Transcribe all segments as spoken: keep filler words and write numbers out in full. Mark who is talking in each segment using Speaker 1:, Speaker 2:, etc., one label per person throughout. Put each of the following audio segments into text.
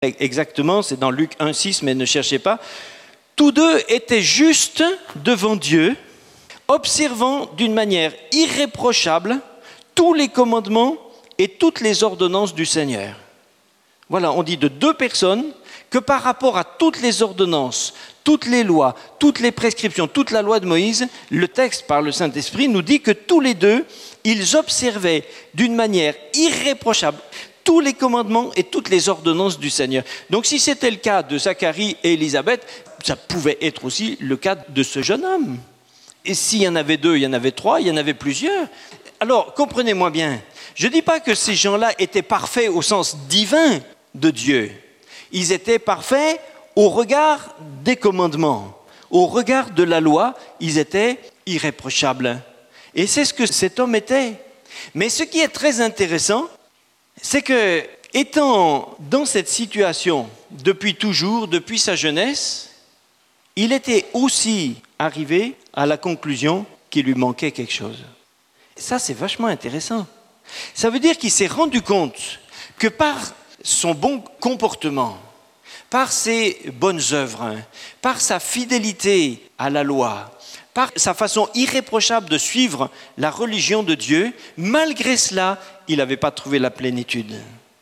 Speaker 1: Exactement, c'est dans Luc un six, mais ne cherchez pas. Tous deux étaient justes devant Dieu, observant d'une manière irréprochable tous les commandements et toutes les ordonnances du Seigneur. Voilà, on dit de deux personnes que par rapport à toutes les ordonnances, toutes les lois, toutes les prescriptions, toute la loi de Moïse, le texte par le Saint-Esprit nous dit que tous les deux, ils observaient d'une manière irréprochable tous les commandements et toutes les ordonnances du Seigneur. Donc si c'était le cas de Zacharie et Élisabeth, ça pouvait être aussi le cas de ce jeune homme. Et s'il y en avait deux, il y en avait trois, il y en avait plusieurs. Alors, comprenez-moi bien, je ne dis pas que ces gens-là étaient parfaits au sens divin de Dieu. Ils étaient parfaits au regard des commandements, au regard de la loi, ils étaient irréprochables. Et c'est ce que cet homme était. Mais ce qui est très intéressant, c'est que, étant dans cette situation depuis toujours, depuis sa jeunesse, il était aussi arrivé à la conclusion qu'il lui manquait quelque chose. Ça, c'est vachement intéressant. Ça veut dire qu'il s'est rendu compte que par son bon comportement, par ses bonnes œuvres, par sa fidélité à la loi, par sa façon irréprochable de suivre la religion de Dieu, malgré cela, il n'avait pas trouvé la plénitude.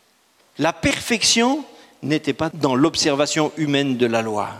Speaker 1: La perfection n'était pas dans l'observation humaine de la loi.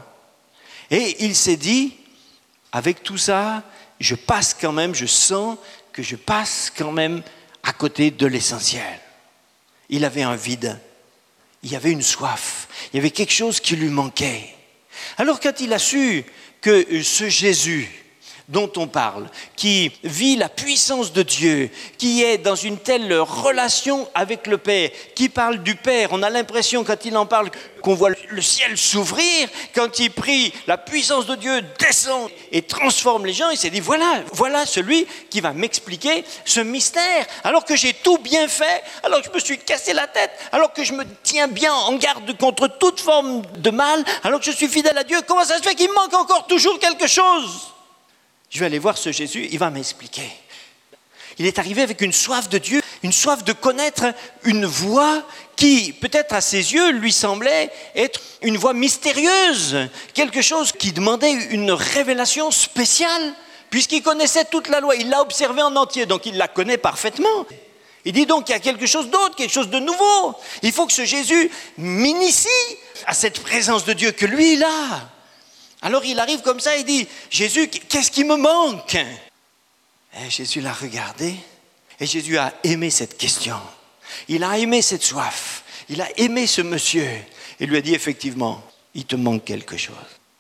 Speaker 1: Et il s'est dit, avec tout ça, je passe quand même, je sens que je passe quand même à côté de l'essentiel. Il avait un vide, il y avait une soif, il y avait quelque chose qui lui manquait. Alors quand il a su que ce Jésus dont on parle, qui vit la puissance de Dieu, qui est dans une telle relation avec le Père, qui parle du Père. On a l'impression, quand il en parle, qu'on voit le ciel s'ouvrir. Quand il prie, la puissance de Dieu descend et transforme les gens. Il s'est dit, voilà, voilà celui qui va m'expliquer ce mystère. Alors que j'ai tout bien fait, alors que je me suis cassé la tête, alors que je me tiens bien en garde contre toute forme de mal, alors que je suis fidèle à Dieu, comment ça se fait qu'il me manque encore toujours quelque chose ? Je vais aller voir ce Jésus, il va m'expliquer. Il est arrivé avec une soif de Dieu, une soif de connaître une voix qui, peut-être à ses yeux, lui semblait être une voix mystérieuse, quelque chose qui demandait une révélation spéciale, puisqu'il connaissait toute la loi, il l'a observée en entier, donc il la connaît parfaitement. Il dit donc qu'il y a quelque chose d'autre, quelque chose de nouveau. Il faut que ce Jésus m'initie à cette présence de Dieu que lui, il a. Alors il arrive comme ça, il dit, Jésus, qu'est-ce qui me manque ? Et Jésus l'a regardé, et Jésus a aimé cette question. Il a aimé cette soif, il a aimé ce monsieur. Il lui a dit, effectivement, il te manque quelque chose.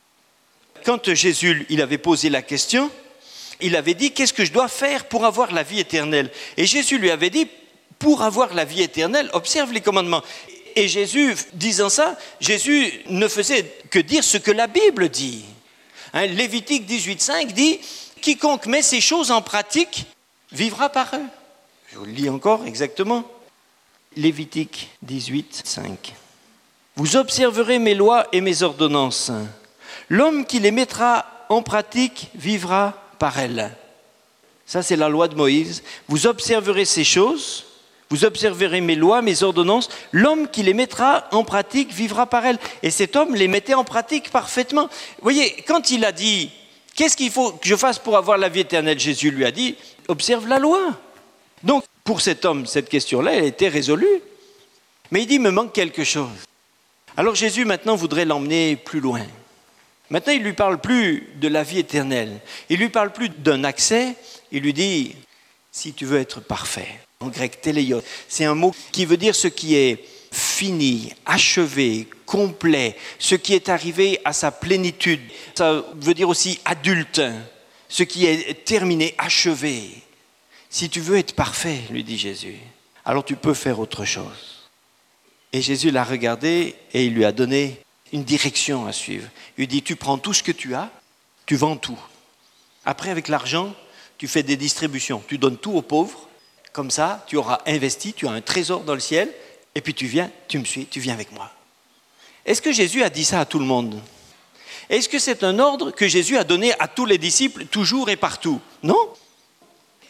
Speaker 1: Quand Jésus, il avait posé la question, il avait dit, qu'est-ce que je dois faire pour avoir la vie éternelle ? Et Jésus lui avait dit, pour avoir la vie éternelle, observe les commandements. Et Jésus, disant ça, Jésus ne faisait que dire ce que la Bible dit. Hein, Lévitique dix-huit cinq dit « Quiconque met ces choses en pratique vivra par eux ». Je vous le lis encore exactement. Lévitique dix-huit cinq. « Vous observerez mes lois et mes ordonnances. L'homme qui les mettra en pratique vivra par elles. » Ça, c'est la loi de Moïse. « Vous observerez ces choses. » Vous observerez mes lois, mes ordonnances. L'homme qui les mettra en pratique vivra par elles. Et cet homme les mettait en pratique parfaitement. Vous voyez, quand il a dit, qu'est-ce qu'il faut que je fasse pour avoir la vie éternelle ? Jésus lui a dit, observe la loi. Donc, pour cet homme, cette question-là, elle était résolue. Mais il dit, il me manque quelque chose. Alors Jésus, maintenant, voudrait l'emmener plus loin. Maintenant, il ne lui parle plus de la vie éternelle. Il ne lui parle plus d'un accès. Il lui dit, si tu veux être parfait. En grec, téléios, c'est un mot qui veut dire ce qui est fini, achevé, complet, ce qui est arrivé à sa plénitude. Ça veut dire aussi adulte, ce qui est terminé, achevé. Si tu veux être parfait, lui dit Jésus, alors tu peux faire autre chose. Et Jésus l'a regardé et il lui a donné une direction à suivre. Il lui dit, tu prends tout ce que tu as, tu vends tout. Après, avec l'argent, tu fais des distributions, tu donnes tout aux pauvres. Comme ça, tu auras investi, tu as un trésor dans le ciel, et puis tu viens, tu me suis, tu viens avec moi. Est-ce que Jésus a dit ça à tout le monde ? Est-ce que c'est un ordre que Jésus a donné à tous les disciples, toujours et partout ? Non ?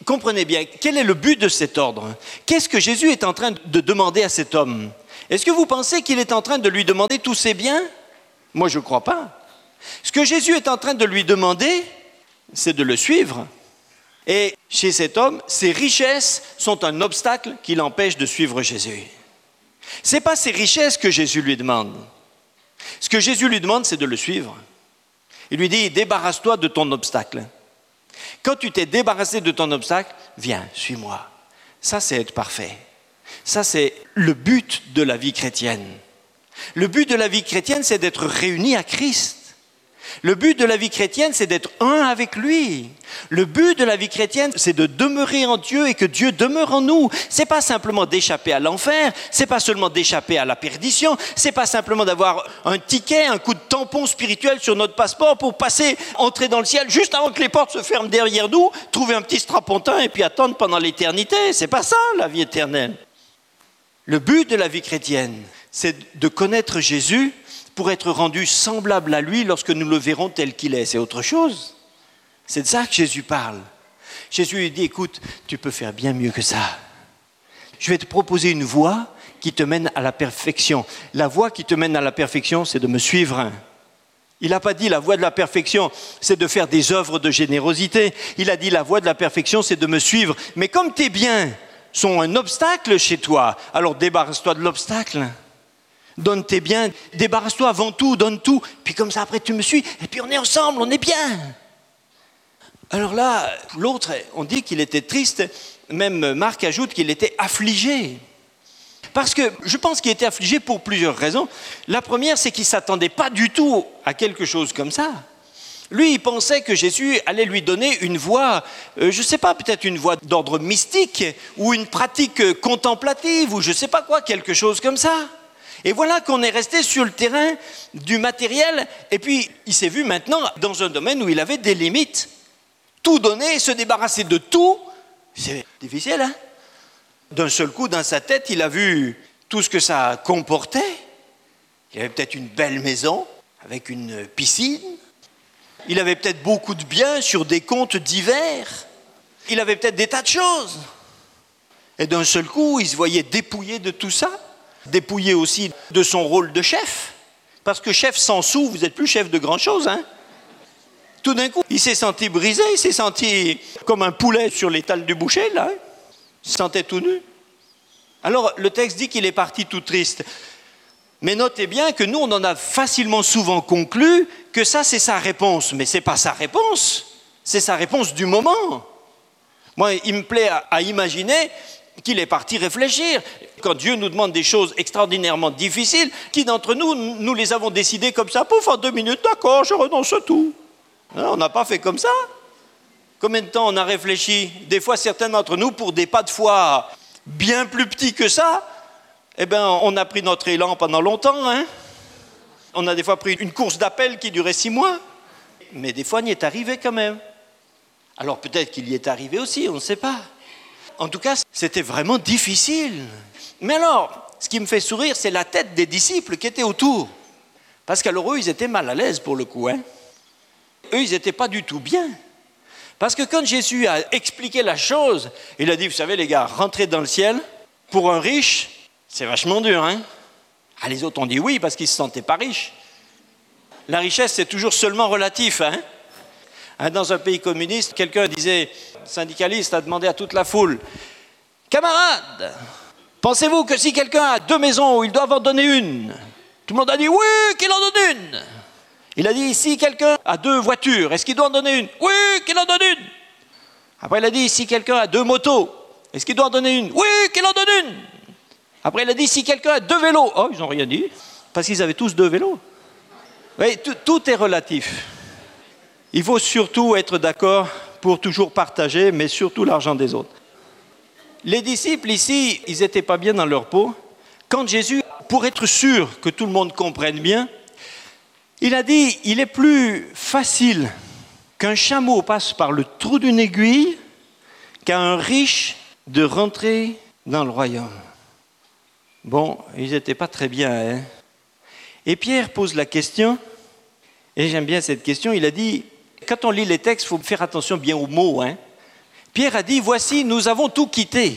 Speaker 1: comprenez bien, quel est le but de cet ordre? Qu'est-ce que Jésus est en train de demander à cet homme? Est-ce que vous pensez qu'il est en train de lui demander tous ses biens? Moi, je ne crois pas. Ce que Jésus est en train de lui demander, c'est de le suivre. Et chez cet homme, ses richesses sont un obstacle qui l'empêche de suivre Jésus. Ce n'est pas ses richesses que Jésus lui demande. Ce que Jésus lui demande, c'est de le suivre. Il lui dit, débarrasse-toi de ton obstacle. Quand tu t'es débarrassé de ton obstacle, viens, suis-moi. Ça, c'est être parfait. Ça, c'est le but de la vie chrétienne. Le but de la vie chrétienne, c'est d'être réunis à Christ. Le but de la vie chrétienne, c'est d'être un avec lui. Le but de la vie chrétienne, c'est de demeurer en Dieu et que Dieu demeure en nous. C'est pas simplement d'échapper à l'enfer, c'est pas seulement d'échapper à la perdition, c'est pas simplement d'avoir un ticket, un coup de tampon spirituel sur notre passeport pour passer, entrer dans le ciel juste avant que les portes se ferment derrière nous, trouver un petit strapontin et puis attendre pendant l'éternité. C'est pas ça, la vie éternelle. Le but de la vie chrétienne, c'est de connaître Jésus pour être rendu semblable à lui lorsque nous le verrons tel qu'il est. C'est autre chose. C'est de ça que Jésus parle. Jésus lui dit, écoute, tu peux faire bien mieux que ça. Je vais te proposer une voie qui te mène à la perfection. La voie qui te mène à la perfection, c'est de me suivre. Il n'a pas dit la voie de la perfection, c'est de faire des œuvres de générosité. Il a dit la voie de la perfection, c'est de me suivre. Mais comme tes biens sont un obstacle chez toi, alors débarrasse-toi de l'obstacle. Donne tes biens, débarrasse-toi avant tout, donne tout, puis comme ça après tu me suis, et puis on est ensemble, on est bien. Alors là, l'autre, on dit qu'il était triste, même Marc ajoute qu'il était affligé. Parce que je pense qu'il était affligé pour plusieurs raisons. La première, c'est qu'il ne s'attendait pas du tout à quelque chose comme ça. Lui, il pensait que Jésus allait lui donner une voie, euh, je ne sais pas, peut-être une voie d'ordre mystique, ou une pratique contemplative, ou je ne sais pas quoi, quelque chose comme ça. Et voilà qu'on est resté sur le terrain du matériel, et puis il s'est vu maintenant dans un domaine où il avait des limites. Tout donner, se débarrasser de tout, c'est difficile, hein? D'un seul coup, dans sa tête, il a vu tout ce que ça comportait. Il avait peut-être une belle maison, avec une piscine. Il avait peut-être beaucoup de biens sur des comptes divers. Il avait peut-être des tas de choses. Et d'un seul coup, il se voyait dépouillé de tout ça. Dépouillé aussi de son rôle de chef. Parce que chef sans sou, vous n'êtes plus chef de grand-chose, hein? Tout d'un coup, il s'est senti brisé, il s'est senti comme un poulet sur l'étal du boucher, là. Hein? Il se sentait tout nu. Alors, le texte dit qu'il est parti tout triste. Mais notez bien que nous, on en a facilement souvent conclu que ça, c'est sa réponse. Mais ce n'est pas sa réponse. C'est sa réponse du moment. Moi, il me plaît à, à imaginer qu'il est parti réfléchir. Quand Dieu nous demande des choses extraordinairement difficiles, qui d'entre nous, nous les avons décidées comme ça, pouf, en deux minutes, d'accord, je renonce à tout. Non, on n'a pas fait comme ça. Combien de temps on a réfléchi? Des fois, certains d'entre nous, pour des pas de foi bien plus petits que ça, eh ben, on a pris notre élan pendant longtemps. Hein? On a des fois pris une course d'appel qui durait six mois. Mais des fois, on y est arrivé quand même. Alors peut-être qu'il y est arrivé aussi, on ne sait pas. En tout cas, c'était vraiment difficile. Mais alors, ce qui me fait sourire, c'est la tête des disciples qui étaient autour. Parce qu'alors eux, ils étaient mal à l'aise pour le coup. Hein? Eux, ils n'étaient pas du tout bien. Parce que quand Jésus a expliqué la chose, il a dit, vous savez les gars, rentrer dans le ciel, pour un riche, c'est vachement dur. Hein? Ah, les autres ont dit oui parce qu'ils ne se sentaient pas riches. La richesse, c'est toujours seulement relatif. Hein? Dans un pays communiste, quelqu'un disait, syndicaliste, a demandé à toute la foule, « Camarades, pensez-vous que si quelqu'un a deux maisons, il doit en donner une ?» Tout le monde a dit « Oui, qu'il en donne une !» Il a dit « Si quelqu'un a deux voitures, est-ce qu'il doit en donner une ?»« Oui, qu'il en donne une !» Après, il a dit « Si quelqu'un a deux motos, est-ce qu'il doit en donner une ?»« Oui, qu'il en donne une !» Après, il a dit « Si quelqu'un a deux vélos... » Oh, ils n'ont rien dit, parce qu'ils avaient tous deux vélos. Oui, tout, tout est relatif. Il faut surtout être d'accord pour toujours partager, mais surtout l'argent des autres. Les disciples ici, ils n'étaient pas bien dans leur peau. Quand Jésus, pour être sûr que tout le monde comprenne bien, il a dit, il est plus facile qu'un chameau passe par le trou d'une aiguille qu'à un riche de rentrer dans le royaume. Bon, ils n'étaient pas très bien. Hein? Et Pierre pose la question, et j'aime bien cette question, il a dit, quand on lit les textes, il faut faire attention bien aux mots. Hein? Pierre a dit, voici, nous avons tout quitté.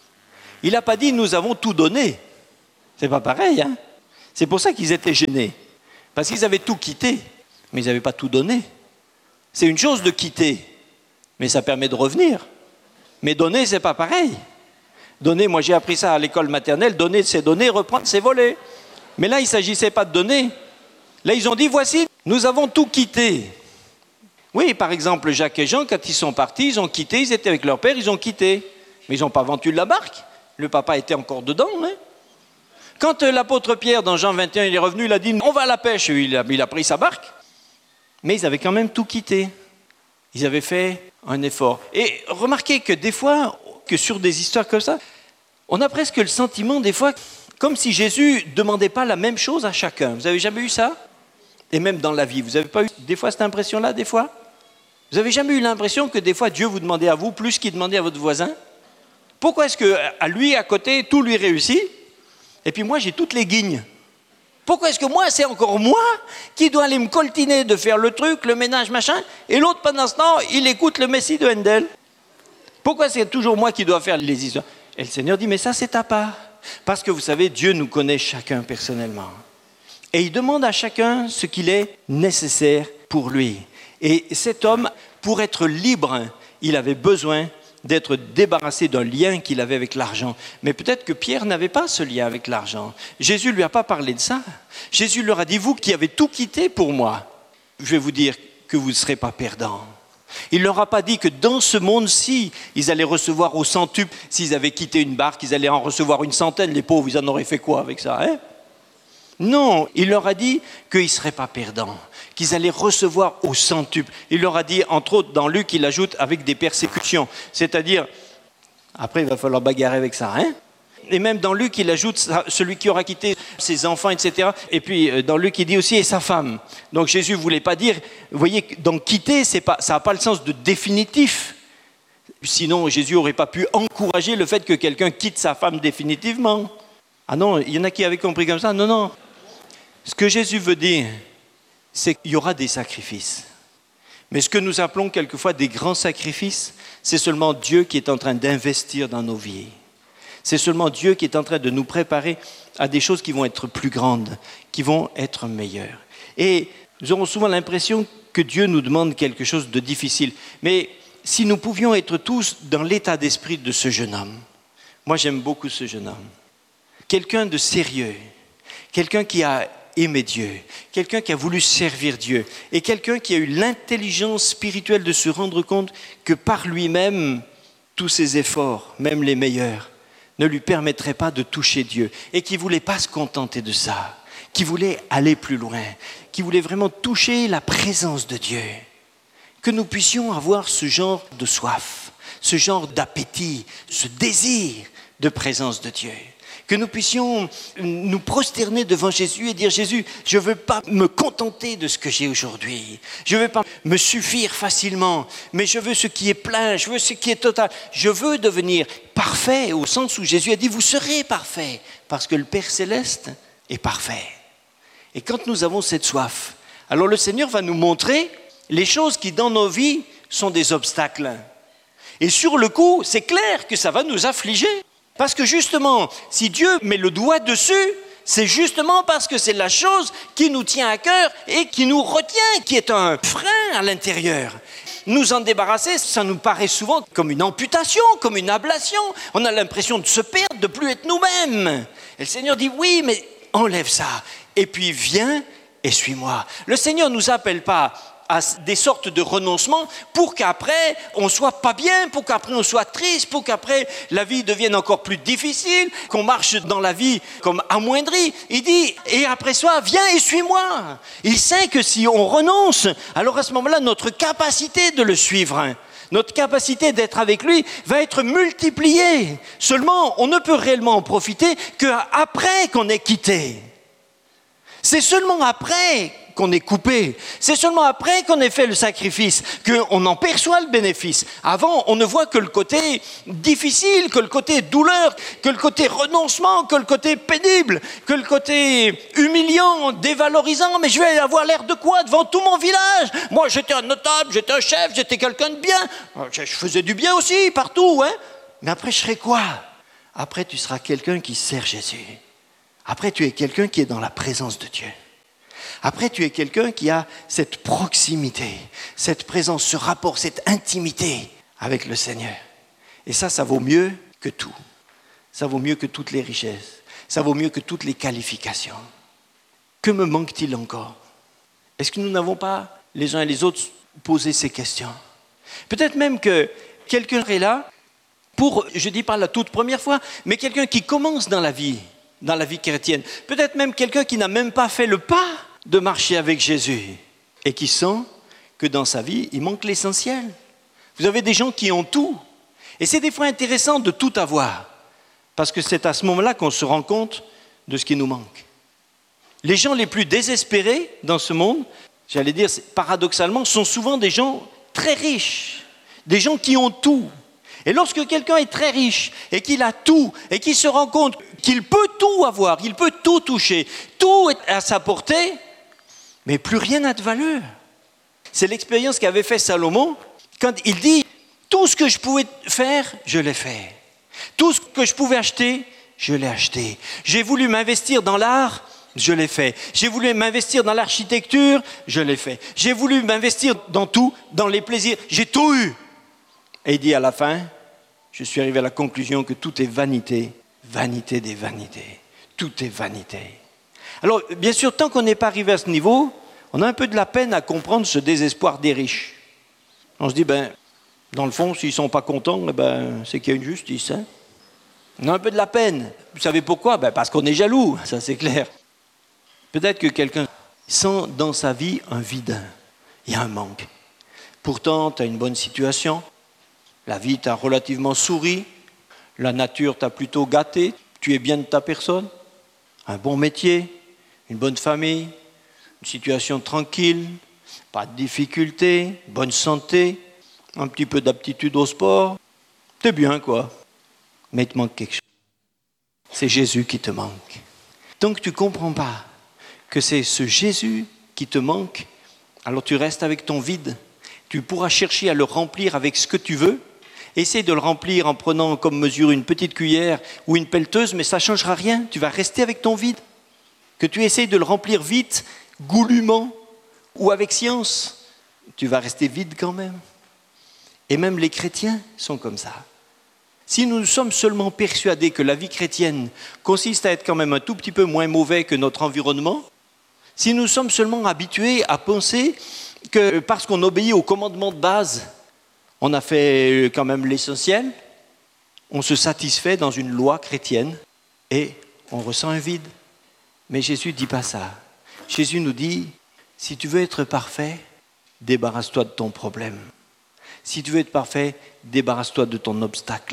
Speaker 1: Il n'a pas dit, nous avons tout donné. C'est pas pareil, hein? C'est pour ça qu'ils étaient gênés. Parce qu'ils avaient tout quitté, mais ils n'avaient pas tout donné. C'est une chose de quitter, mais ça permet de revenir. Mais donner, c'est pas pareil. Donner, moi j'ai appris ça à l'école maternelle, donner c'est donner, reprendre c'est voler. Mais là, il ne s'agissait pas de donner. Là, ils ont dit, voici, nous avons tout quitté. Oui, par exemple, Jacques et Jean, quand ils sont partis, ils ont quitté, ils étaient avec leur père, ils ont quitté. Mais ils n'ont pas vendu la barque. Le papa était encore dedans. Hein. Quand euh, l'apôtre Pierre, dans Jean vingt et un, il est revenu, il a dit, on va à la pêche. Il a, il a pris sa barque. Mais ils avaient quand même tout quitté. Ils avaient fait un effort. Et remarquez que des fois, que sur des histoires comme ça, on a presque le sentiment, des fois, comme si Jésus ne demandait pas la même chose à chacun. Vous avez jamais eu ça? Et même dans la vie, vous n'avez pas eu des fois cette impression-là, des fois? Vous n'avez jamais eu l'impression que des fois Dieu vous demandait à vous plus qu'il demandait à votre voisin? Pourquoi est-ce qu'à lui, à côté, tout lui réussit? Et puis moi, j'ai toutes les guignes. Pourquoi est-ce que moi, c'est encore moi qui dois aller me coltiner de faire le truc, le ménage, machin, et l'autre, pendant ce temps, il écoute le Messie de Handel? Pourquoi c'est toujours moi qui dois faire les histoires? Et le Seigneur dit, mais ça, c'est ta part. Parce que vous savez, Dieu nous connaît chacun personnellement. Et il demande à chacun ce qu'il est nécessaire pour lui. Et cet homme, pour être libre, il avait besoin d'être débarrassé d'un lien qu'il avait avec l'argent. Mais peut-être que Pierre n'avait pas ce lien avec l'argent. Jésus ne lui a pas parlé de ça. Jésus leur a dit, vous qui avez tout quitté pour moi, je vais vous dire que vous ne serez pas perdants. Il ne leur a pas dit que dans ce monde-ci, ils allaient recevoir au centuple. S'ils avaient quitté une barque, ils allaient en recevoir une centaine. Les pauvres, ils en auraient fait quoi avec ça, hein? Non, il leur a dit qu'ils ne seraient pas perdants, qu'ils allaient recevoir au centuple. Il leur a dit, entre autres, dans Luc, il ajoute avec des persécutions. C'est-à-dire, après, il va falloir bagarrer avec ça, hein? Et même dans Luc, il ajoute celui qui aura quitté ses enfants, et cetera. Et puis, dans Luc, il dit aussi, et sa femme. Donc, Jésus ne voulait pas dire, vous voyez, donc quitter, c'est pas, ça n'a pas le sens de définitif. Sinon, Jésus n'aurait pas pu encourager le fait que quelqu'un quitte sa femme définitivement. Ah non, il y en a qui avaient compris comme ça. Non, non. Ce que Jésus veut dire, c'est qu'il y aura des sacrifices. Mais ce que nous appelons quelquefois des grands sacrifices, c'est seulement Dieu qui est en train d'investir dans nos vies. C'est seulement Dieu qui est en train de nous préparer à des choses qui vont être plus grandes, qui vont être meilleures. Et nous aurons souvent l'impression que Dieu nous demande quelque chose de difficile. Mais si nous pouvions être tous dans l'état d'esprit de ce jeune homme, moi j'aime beaucoup ce jeune homme, quelqu'un de sérieux, quelqu'un qui a aimé Dieu, quelqu'un qui a voulu servir Dieu, et quelqu'un qui a eu l'intelligence spirituelle de se rendre compte que par lui-même, tous ses efforts, même les meilleurs, ne lui permettraient pas de toucher Dieu, et qui ne voulait pas se contenter de ça, qui voulait aller plus loin, qui voulait vraiment toucher la présence de Dieu. Que nous puissions avoir ce genre de soif, ce genre d'appétit, ce désir de présence de Dieu. Que nous puissions nous prosterner devant Jésus et dire, Jésus, je ne veux pas me contenter de ce que j'ai aujourd'hui. Je ne veux pas me suffire facilement, mais je veux ce qui est plein, je veux ce qui est total. Je veux devenir parfait au sens où Jésus a dit, vous serez parfait, parce que le Père Céleste est parfait. Et quand nous avons cette soif, alors le Seigneur va nous montrer les choses qui dans nos vies sont des obstacles. Et sur le coup, c'est clair que ça va nous affliger. Parce que justement, si Dieu met le doigt dessus, c'est justement parce que c'est la chose qui nous tient à cœur et qui nous retient, qui est un frein à l'intérieur. Nous en débarrasser, ça nous paraît souvent comme une amputation, comme une ablation. On a l'impression de se perdre, de ne plus être nous-mêmes. Et le Seigneur dit, oui, mais enlève ça. Et puis viens et suis-moi. Le Seigneur ne nous appelle pas à des sortes de renoncements pour qu'après on soit pas bien, pour qu'après on soit triste, pour qu'après la vie devienne encore plus difficile, qu'on marche dans la vie comme amoindri. Il dit, et après ça, viens et suis-moi. Il sait que si on renonce, alors à ce moment-là, notre capacité de le suivre, notre capacité d'être avec lui va être multipliée. Seulement, on ne peut réellement en profiter qu'après qu'on ait quitté. C'est seulement après qu'on est coupé. C'est seulement après qu'on ait fait le sacrifice qu'on en perçoit le bénéfice. Avant, on ne voit que le côté difficile, que le côté douleur, que le côté renoncement, que le côté pénible, que le côté humiliant, dévalorisant. Mais je vais avoir l'air de quoi devant tout mon village? Moi, j'étais un notable, j'étais un chef, j'étais quelqu'un de bien. Je faisais du bien aussi, partout, hein. Mais après, je serai quoi? Après, tu seras quelqu'un qui sert Jésus. Après, tu es quelqu'un qui est dans la présence de Dieu. Après, tu es quelqu'un qui a cette proximité, cette présence, ce rapport, cette intimité avec le Seigneur. Et ça, ça vaut mieux que tout. Ça vaut mieux que toutes les richesses. Ça vaut mieux que toutes les qualifications. Que me manque-t-il encore? Est-ce que nous n'avons pas, les uns et les autres, posé ces questions? Peut-être même que quelqu'un est là pour, je dis pas la toute première fois, mais quelqu'un qui commence dans la vie, dans la vie chrétienne. Peut-être même quelqu'un qui n'a même pas fait le pas de marcher avec Jésus et qui sent que dans sa vie, il manque l'essentiel. Vous avez des gens qui ont tout. Et c'est des fois intéressant de tout avoir, parce que c'est à ce moment-là qu'on se rend compte de ce qui nous manque. Les gens les plus désespérés dans ce monde, j'allais dire paradoxalement, sont souvent des gens très riches, des gens qui ont tout. Et lorsque quelqu'un est très riche et qu'il a tout et qu'il se rend compte qu'il peut tout avoir, il peut tout toucher, tout est à sa portée, mais plus rien n'a de valeur. C'est l'expérience qu'avait fait Salomon quand il dit « Tout ce que je pouvais faire, je l'ai fait. Tout ce que je pouvais acheter, je l'ai acheté. J'ai voulu m'investir dans l'art, je l'ai fait. J'ai voulu m'investir dans l'architecture, je l'ai fait. J'ai voulu m'investir dans tout, dans les plaisirs, j'ai tout eu. » Et il dit à la fin, je suis arrivé à la conclusion que tout est vanité, vanité des vanités. Tout est vanité. Alors, bien sûr, tant qu'on n'est pas arrivé à ce niveau, on a un peu de la peine à comprendre ce désespoir des riches. On se dit, ben, dans le fond, s'ils ne sont pas contents, ben, c'est qu'il y a une justice. Hein. On a un peu de la peine. Vous savez pourquoi? Ben, parce qu'on est jaloux, ça c'est clair. Peut-être que quelqu'un sent dans sa vie un vide, il y a un manque. Pourtant, tu as une bonne situation. La vie t'a relativement souri, la nature t'a plutôt gâté, tu es bien de ta personne, un bon métier, une bonne famille, une situation tranquille, pas de difficultés, bonne santé, un petit peu d'aptitude au sport, t'es bien quoi. Mais il te manque quelque chose. C'est Jésus qui te manque. Tant que tu ne comprends pas que c'est ce Jésus qui te manque, alors tu restes avec ton vide. Tu pourras chercher à le remplir avec ce que tu veux. Essaye de le remplir en prenant comme mesure une petite cuillère ou une pelleteuse, mais ça ne changera rien. Tu vas rester avec ton vide. Que tu essayes de le remplir vite, goulûment ou avec science, tu vas rester vide quand même. Et même les chrétiens sont comme ça. Si nous sommes seulement persuadés que la vie chrétienne consiste à être quand même un tout petit peu moins mauvais que notre environnement, si nous sommes seulement habitués à penser que parce qu'on obéit aux commandements de base, on a fait quand même l'essentiel, on se satisfait dans une loi chrétienne et on ressent un vide. Mais Jésus ne dit pas ça. Jésus nous dit, si tu veux être parfait, débarrasse-toi de ton problème. Si tu veux être parfait, débarrasse-toi de ton obstacle.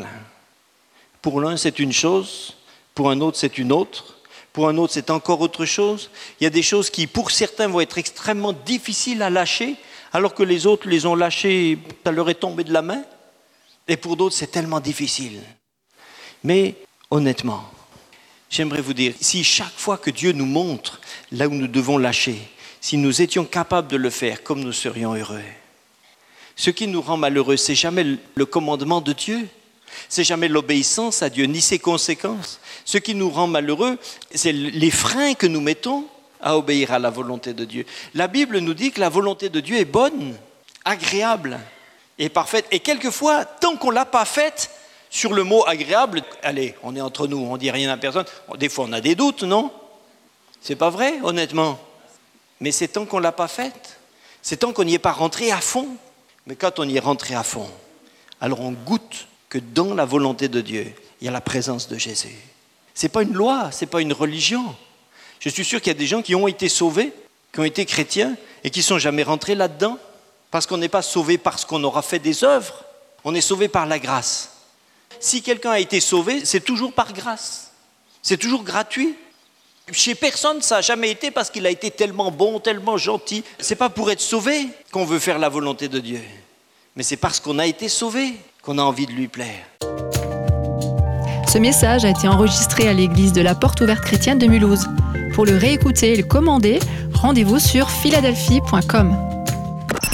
Speaker 1: Pour l'un, c'est une chose, pour un autre, c'est une autre, pour un autre, c'est encore autre chose. Il y a des choses qui, pour certains, vont être extrêmement difficiles à lâcher, alors que les autres les ont lâchés, ça leur est tombé de la main. Et pour d'autres, c'est tellement difficile. Mais honnêtement, j'aimerais vous dire, si chaque fois que Dieu nous montre là où nous devons lâcher, si nous étions capables de le faire, comme nous serions heureux. Ce qui nous rend malheureux, c'est jamais le commandement de Dieu, c'est jamais l'obéissance à Dieu, ni ses conséquences. Ce qui nous rend malheureux, c'est les freins que nous mettons à obéir à la volonté de Dieu. La Bible nous dit que la volonté de Dieu est bonne, agréable et parfaite. Et quelquefois, tant qu'on ne l'a pas faite, sur le mot agréable, allez, on est entre nous, on ne dit rien à personne. Des fois, on a des doutes, non? C'est pas vrai, honnêtement. Mais c'est tant qu'on ne l'a pas faite. C'est tant qu'on n'y est pas rentré à fond. Mais quand on y est rentré à fond, alors on goûte que dans la volonté de Dieu, il y a la présence de Jésus. Ce n'est pas une loi, ce n'est pas une religion. Je suis sûr qu'il y a des gens qui ont été sauvés, qui ont été chrétiens et qui ne sont jamais rentrés là-dedans. Parce qu'on n'est pas sauvé parce qu'on aura fait des œuvres. On est sauvé par la grâce. Si quelqu'un a été sauvé, c'est toujours par grâce. C'est toujours gratuit. Chez personne, ça n'a jamais été parce qu'il a été tellement bon, tellement gentil. C'est pas pour être sauvé qu'on veut faire la volonté de Dieu. Mais c'est parce qu'on a été sauvé qu'on a envie de lui plaire.
Speaker 2: Ce message a été enregistré à l'église de la Porte Ouverte Chrétienne de Mulhouse. Pour le réécouter et le commander, rendez-vous sur philadelphie point com.